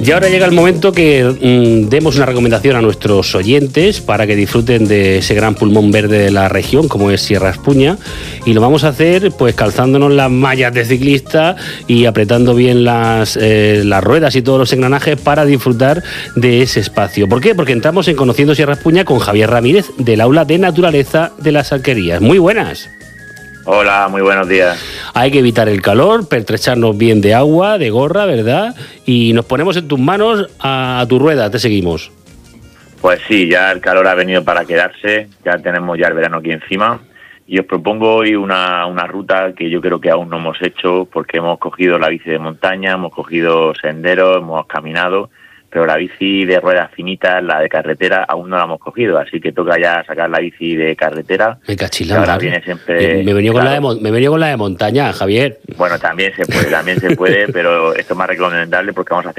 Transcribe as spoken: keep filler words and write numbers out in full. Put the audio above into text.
Y ahora llega el momento que mmm, demos una recomendación a nuestros oyentes para que disfruten de ese gran pulmón verde de la región, como es Sierra Espuña, y lo vamos a hacer pues calzándonos las mallas de ciclista y apretando bien las, eh, las ruedas y todos los engranajes para disfrutar de ese espacio. ¿Por qué? Porque entramos en Conociendo Sierra Espuña con Javier Ramírez del Aula de Naturaleza de las Alquerías. Muy buenas. Hola, muy buenos días. Hay que evitar el calor, pertrecharnos bien de agua, de gorra, ¿verdad? Y nos ponemos en tus manos, a, a tu rueda, te seguimos. Pues sí, ya el calor ha venido para quedarse, ya tenemos ya el verano aquí encima y os propongo hoy una, una ruta que yo creo que aún no hemos hecho porque hemos cogido la bici de montaña, hemos cogido senderos, hemos caminado, pero la bici de ruedas finitas, la de carretera, aún no la hemos cogido, así que toca ya sacar la bici de carretera. Me cachila, ahora viene siempre. Me, me venía claro, con la de, me venía con la de montaña, Javier. Bueno, también se puede, también se puede, pero esto es más recomendable porque vamos a hacer